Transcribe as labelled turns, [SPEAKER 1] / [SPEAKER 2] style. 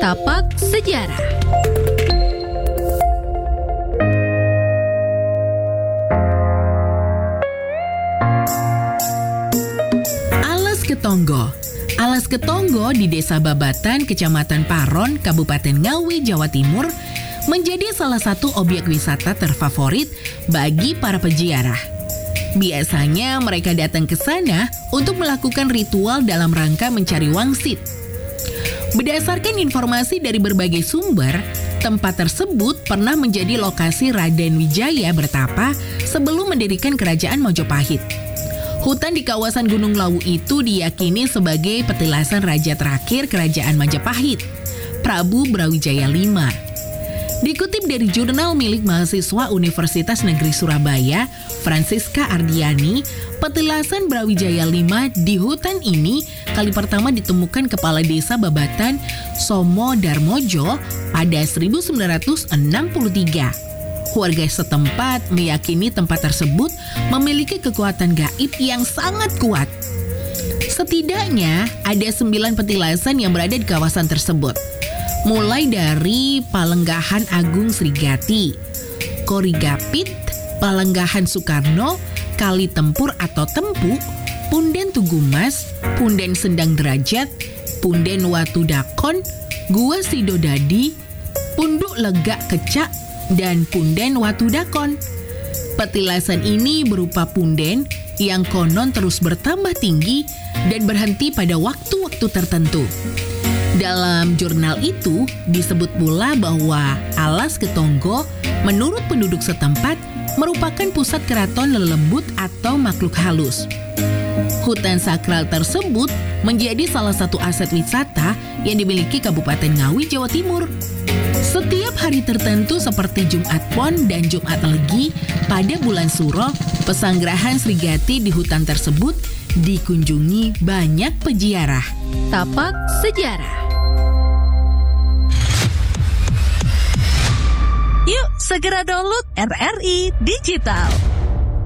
[SPEAKER 1] Tapak Sejarah. Alas Ketonggo. Alas Ketonggo di Desa Babatan, Kecamatan Paron, Kabupaten Ngawi, Jawa Timur, menjadi salah satu objek wisata terfavorit bagi para peziarah. Biasanya mereka datang ke sana untuk melakukan ritual dalam rangka mencari wangsit. Berdasarkan informasi dari berbagai sumber, tempat tersebut pernah menjadi lokasi Raden Wijaya bertapa sebelum mendirikan kerajaan Majapahit. Hutan di kawasan Gunung Lawu itu diyakini sebagai petilasan raja terakhir kerajaan Majapahit, Prabu Brawijaya V. Dikutip dari jurnal milik mahasiswa Universitas Negeri Surabaya, Francisca Ardiani, petilasan Brawijaya V di hutan ini kali pertama ditemukan kepala desa Babatan Somo Darmojo pada 1963. Warga setempat meyakini tempat tersebut memiliki kekuatan gaib yang sangat kuat. Setidaknya ada 9 petilasan yang berada di kawasan tersebut. Mulai dari Palenggahan Agung Srigati, Korigapit, Palenggahan Soekarno, Kali Tempur atau Tempu, Punden Tugumas, Punden Sendang Derajat, Punden Watu Dakon, Gua Sidodadi, Punduk Lega Kecak, dan Punden Watu Dakon. Petilasan ini berupa punden yang konon terus bertambah tinggi dan berhenti pada waktu-waktu tertentu. Dalam jurnal itu disebut pula bahwa Alas Ketonggo menurut penduduk setempat merupakan pusat keraton lelembut atau makhluk halus. Hutan sakral tersebut menjadi salah satu aset wisata yang dimiliki Kabupaten Ngawi, Jawa Timur. Setiap hari tertentu seperti Jumat Pon dan Jumat Legi pada bulan Suro, pesanggerahan Srigati di hutan tersebut dikunjungi banyak peziarah. Tapak Sejarah.
[SPEAKER 2] Yuk segera download RRI Digital.